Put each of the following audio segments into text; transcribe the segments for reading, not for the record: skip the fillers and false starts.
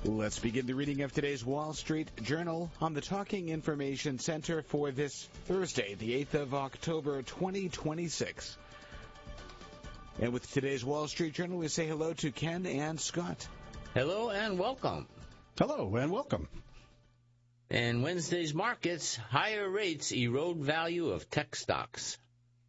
Let's begin the reading of today's Wall Street Journal on the Talking Information Center for this Thursday, the 8th of October, 2026. And with today's Wall Street Journal, we say hello to Ken and Scott. Hello and welcome. Hello and welcome. In Wednesday's markets, higher rates erode value of tech stocks.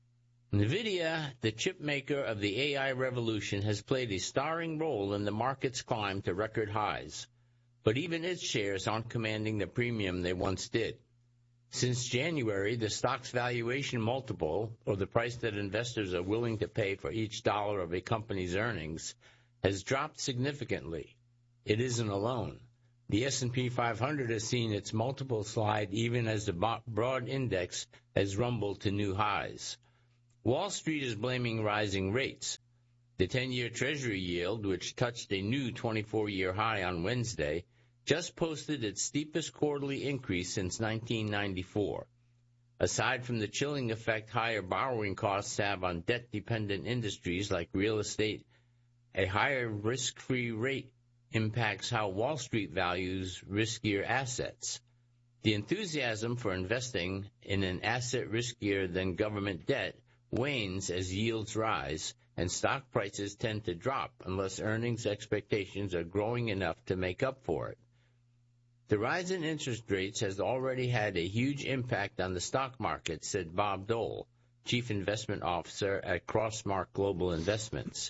NVIDIA, the chip maker of the AI revolution, has played a starring role in the market's climb to record highs, but even its shares aren't commanding the premium they once did. Since January, the stock's valuation multiple, or the price that investors are willing to pay for each dollar of a company's earnings, has dropped significantly. It isn't alone. The S&P 500 has seen its multiple slide even as the broad index has rumbled to new highs. Wall Street is blaming rising rates. The 10-year Treasury yield, which touched a new 24-year high on Wednesday, just posted its steepest quarterly increase since 1994. Aside from the chilling effect higher borrowing costs have on debt-dependent industries like real estate, a higher risk-free rate impacts how Wall Street values riskier assets. The enthusiasm for investing in an asset riskier than government debt wanes as yields rise, and stock prices tend to drop unless earnings expectations are growing enough to make up for it. The rise in interest rates has already had a huge impact on the stock market, said Bob Dole, Chief Investment Officer at Crossmark Global Investments.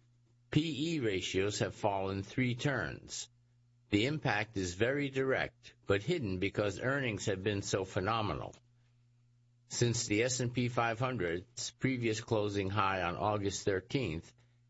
P/E ratios have fallen 3 turns. The impact is very direct, but hidden because earnings have been so phenomenal. Since the S&P 500's previous closing high on August 13th,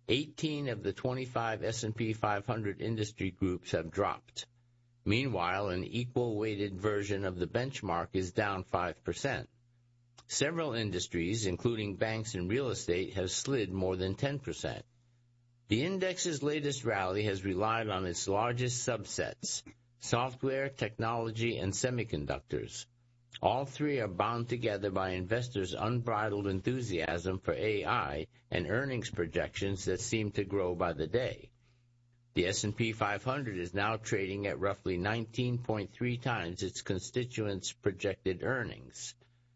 18 of the 25 S&P 500 industry groups have dropped. Meanwhile, an equal-weighted version of the benchmark is down 5%. Several industries, including banks and real estate, have slid more than 10%. The index's latest rally has relied on its largest subsets, software, technology, and semiconductors. All three are bound together by investors' unbridled enthusiasm for AI and earnings projections that seem to grow by the day. The S&P 500 is now trading at roughly 19.3 times its constituents' projected earnings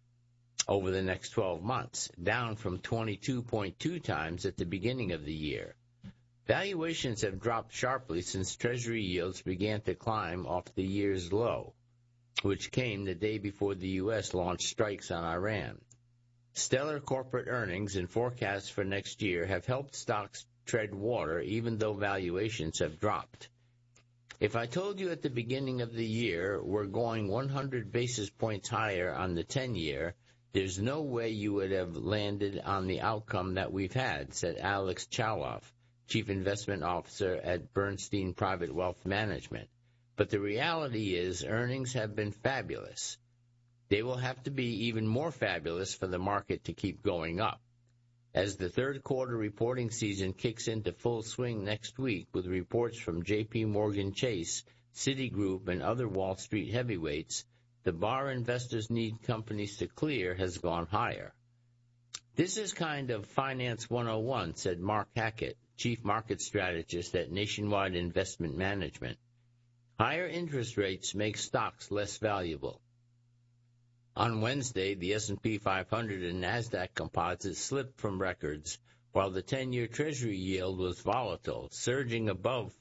over the next 12 months, down from 22.2 times at the beginning of the year. Valuations have dropped sharply since Treasury yields began to climb off the year's low, which came the day before the U.S. launched strikes on Iran. Stellar corporate earnings and forecasts for next year have helped stocks tread water even though valuations have dropped. If I told you at the beginning of the year we're going 100 basis points higher on the 10-year, there's no way you would have landed on the outcome that we've had, said Alex Chaloff, Chief Investment Officer at Bernstein Private Wealth Management. But the reality is earnings have been fabulous. They will have to be even more fabulous for the market to keep going up. As the third quarter reporting season kicks into full swing next week with reports from J.P. Morgan Chase, Citigroup, and other Wall Street heavyweights, the bar investors need companies to clear has gone higher. This is kind of Finance 101, said Mark Hackett, Chief Market Strategist at Nationwide Investment Management. Higher interest rates make stocks less valuable. On Wednesday, the S&P 500 and NASDAQ composites slipped from records, while the 10-year Treasury yield was volatile, surging above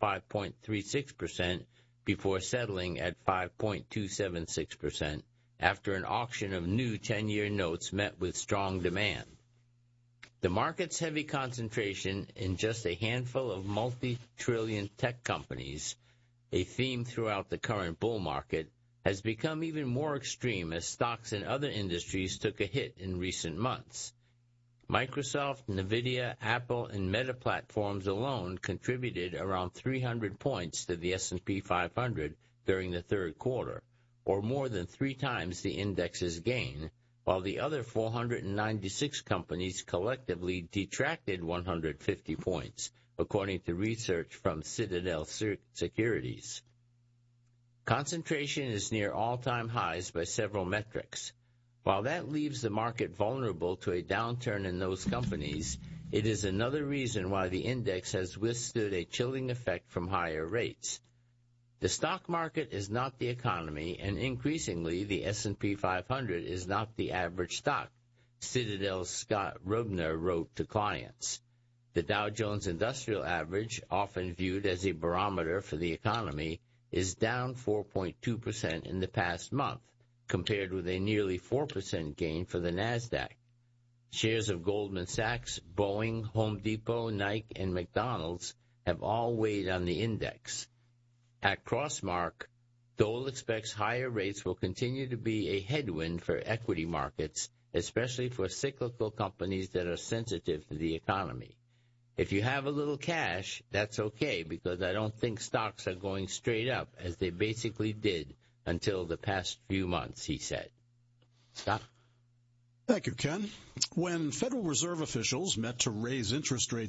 5.36% before settling at 5.276% after an auction of new 10-year notes met with strong demand. The market's heavy concentration in just a handful of multi-trillion tech companies, a theme throughout the current bull market, has become even more extreme as stocks in other industries took a hit in recent months. Microsoft, NVIDIA, Apple, and Meta platforms alone contributed around 300 points to the S&P 500 during the third quarter, or more than 3 times the index's gain, while the other 496 companies collectively detracted 150 points, according to research from Citadel Securities. Concentration is near all-time highs by several metrics. While that leaves the market vulnerable to a downturn in those companies, it is another reason why the index has withstood a chilling effect from higher rates. The stock market is not the economy, and increasingly the S&P 500 is not the average stock, Citadel's Scott Rubner wrote to clients. The Dow Jones Industrial Average, often viewed as a barometer for the economy, is down 4.2% in the past month, compared with a nearly 4% gain for the NASDAQ. Shares of Goldman Sachs, Boeing, Home Depot, Nike, and McDonald's have all weighed on the index. At Crossmark, Dole expects higher rates will continue to be a headwind for equity markets, especially for cyclical companies that are sensitive to the economy. If you have a little cash, that's okay, because I don't think stocks are going straight up, as they basically did until the past few months, he said. Scott? Thank you, Ken. When Federal Reserve officials met to raise interest rates